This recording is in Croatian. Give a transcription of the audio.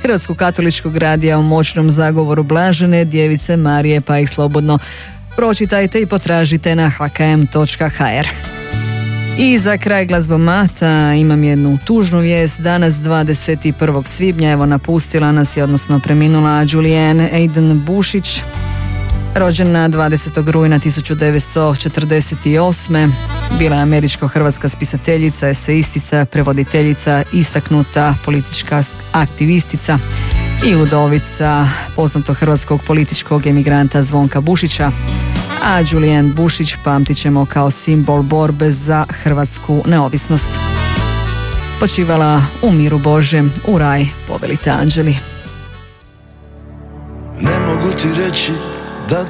Hrvatskog katoličkog radija o moćnom zagovoru Blažene Djevice Marije, pa ih slobodno pročitajte i potražite na hkm.hr. I za kraj glazbomata imam jednu tužnu vijest. Danas 21. svibnja evo napustila nas je, odnosno preminula Julianne Aiden Bušić, rođena 20. rujna 1948. Bila je američko-hrvatska spisateljica, eseistica, prevoditeljica, istaknuta politička aktivistica i udovica poznatog hrvatskog političkog emigranta Zvonka Bušića. A Julianne Bušić pamtit ćemo kao simbol borbe za hrvatsku neovisnost. Počivala u miru Božjem, u raj, povelite anđeli. Ne mogu ti reći